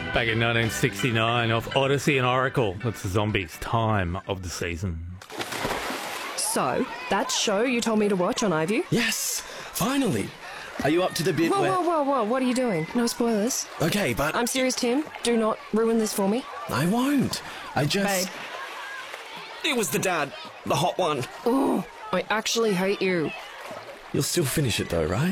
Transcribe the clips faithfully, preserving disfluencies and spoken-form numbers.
Back in nineteen sixty-nine, off Odyssey and Oracle. That's the Zombies' Time of the Season. So, that show you told me to watch on iView? Yes, finally. Are you up to the bit Whoa, where... whoa, whoa, whoa, what are you doing? No spoilers. Okay, but... I'm serious, Tim. Do not ruin this for me. I won't. I just... Babe. It was the dad. The hot one. Oh, I actually hate you. You'll still finish it though, right?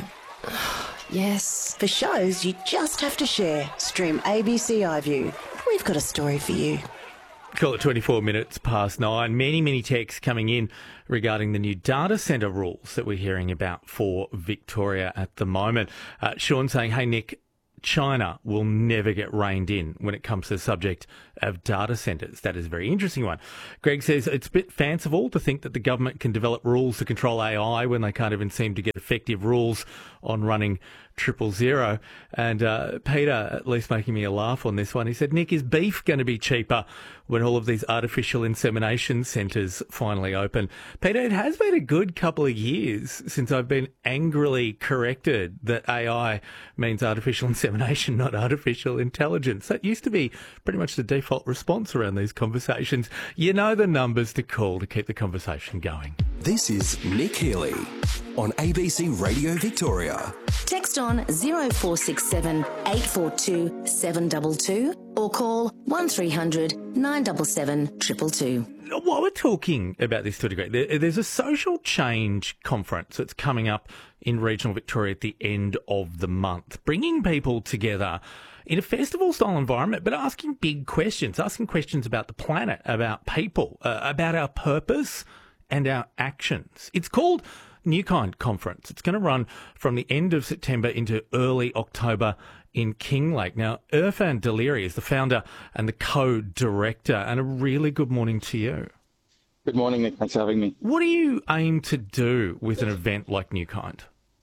Yes. For shows you just have to share, stream A B C iView. We've got a story for you. Call it twenty-four minutes past nine. Many, many texts coming in regarding the new data centre rules that we're hearing about for Victoria at the moment. Uh, Sean saying, hey, Nick, China will never get reined in when it comes to the subject of data centres. That is a very interesting one. Greg says it's a bit fanciful to think that the government can develop rules to control A I when they can't even seem to get effective rules on running triple zero. And uh, Peter, at least making me a laugh on this one, he said, Nick, is beef going to be cheaper when all of these artificial insemination centres finally open? Peter, it has been a good couple of years since I've been angrily corrected that A I means artificial insemination, not artificial intelligence. That used to be pretty much the default response around these conversations. You know the numbers to call to keep the conversation going. This is Nick Healy on A B C Radio Victoria. Text on zero four six seven eight four two seven two two or call one three hundred nine seven seven two two two. While we're talking about this to a degree, there, there's a social change conference that's coming up in regional Victoria at the end of the month, bringing people together in a festival-style environment, but asking big questions, asking questions about the planet, about people, uh, about our purpose and our actions. It's called New Kind Conference. It's going to run from the end of September into early October in Kinglake. Now, Irfan Daliri is the founder and the co-director, and a really good morning to you. Good morning, Nick. Thanks for having me. What do you aim to do with an event like New Kind?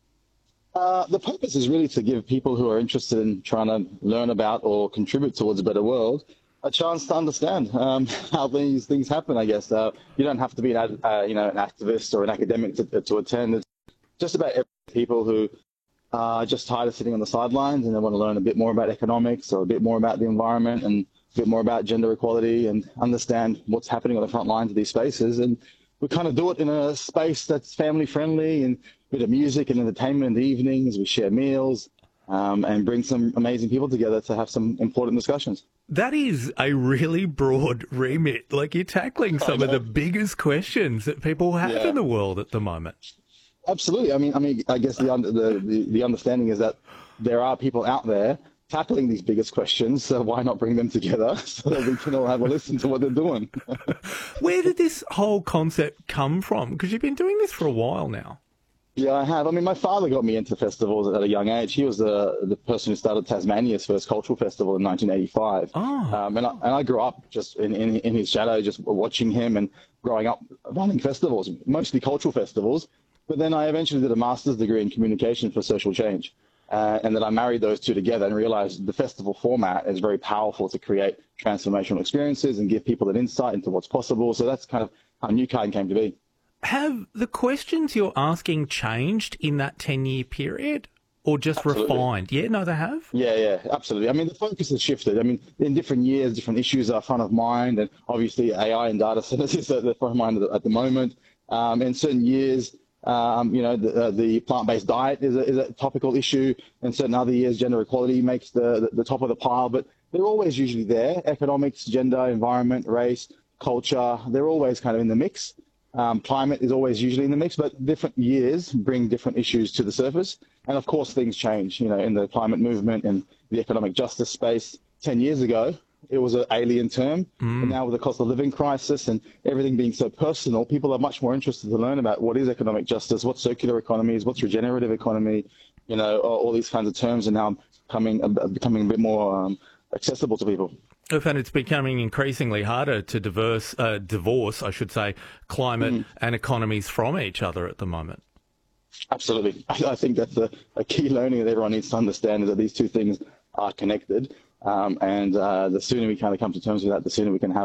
Uh, the purpose is really to give people who are interested in trying to learn about or contribute towards a better world a chance to understand um, how these things happen, I guess. Uh, you don't have to be an, ad, uh, you know, an activist or an academic to, to attend. It's just about every people who are just tired of sitting on the sidelines and they want to learn a bit more about economics or a bit more about the environment and a bit more about gender equality and understand what's happening on the front lines of these spaces. And we kind of do it in a space that's family friendly and a bit of music and entertainment in the evenings. We share meals um, and bring some amazing people together to have some important discussions. That is a really broad remit. Like, you're tackling some of the biggest questions that people have Yeah. in the world at the moment. Absolutely. I mean, I mean, I guess the, under, the, the the understanding is that there are people out there tackling these biggest questions, so why not bring them together so that we can all have a listen to what they're doing? Where did this whole concept come from? Because you've been doing this for a while now. Yeah, I have. I mean, my father got me into festivals at a young age. He was the the person who started Tasmania's first cultural festival in nineteen eighty-five. Oh. Um, and, I, and I grew up just in, in, in his shadow, just watching him and growing up running festivals, mostly cultural festivals. But then I eventually did a master's degree in communication for social change. Uh, and then I married those two together and realized the festival format is very powerful to create transformational experiences and give people an insight into what's possible. So that's kind of how New Kind came to be. Have the questions you're asking changed in that ten-year period or just Absolutely. refined? Yeah, no, they have? Yeah, yeah, absolutely. I mean, the focus has shifted. I mean, in different years, different issues are front of mind, and obviously A I and data centers is at the front of mind at the, at the moment. Um, in certain years, um, you know, the, uh, the plant-based diet is a, is a topical issue. In certain other years, gender equality makes the, the, the top of the pile, but they're always usually there. Economics, gender, environment, race, culture, they're always kind of in the mix. Um, climate is always usually in the mix, but different years bring different issues to the surface. And of course, things change, you know, in the climate movement and the economic justice space. Ten years ago, it was an alien term. Mm. But now with the cost of living crisis and everything being so personal, people are much more interested to learn about what is economic justice, what circular economy is, what's regenerative economy, you know, all these kinds of terms are now coming, becoming a bit more um, accessible to people. And it's becoming increasingly harder to diverse, uh, divorce, I should say, climate mm. and economies from each other at the moment. Absolutely. I think that's a, a key learning that everyone needs to understand, is that these two things are connected. Um, and uh, the sooner we kind of come to terms with that, the sooner we can have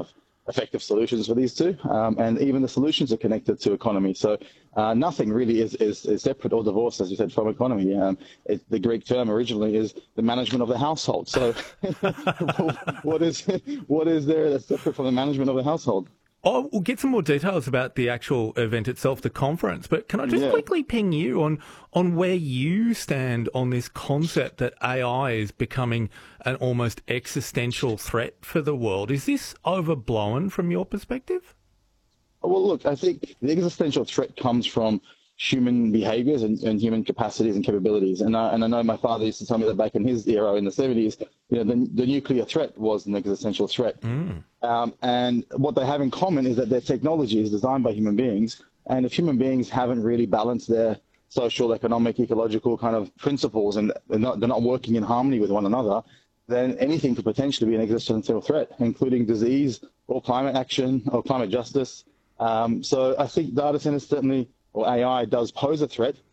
effective solutions for these two, um, and even the solutions are connected to economy. So uh, nothing really is, is, is separate or divorced, as you said, from economy. Um, it, the Greek term originally is the management of the household. So what is what is there that's separate from the management of the household? Oh, we'll get some more details about the actual event itself, the conference. But can I just Yeah. quickly ping you on on where you stand on this concept that A I is becoming an almost existential threat for the world? Is this overblown from your perspective? Well, look, I think the existential threat comes from human behaviors and, and human capacities and capabilities. And I, and I know my father used to tell me that back in his era in the seventies, you know, the, the nuclear threat was an existential threat. Mm. Um, and what they have in common is that their technology is designed by human beings. And if human beings haven't really balanced their social, economic, ecological kind of principles, and they're not, they're not working in harmony with one another, then anything could potentially be an existential threat, including disease or climate action or climate justice. Um, so I think data centers certainly, or A I does pose a threat,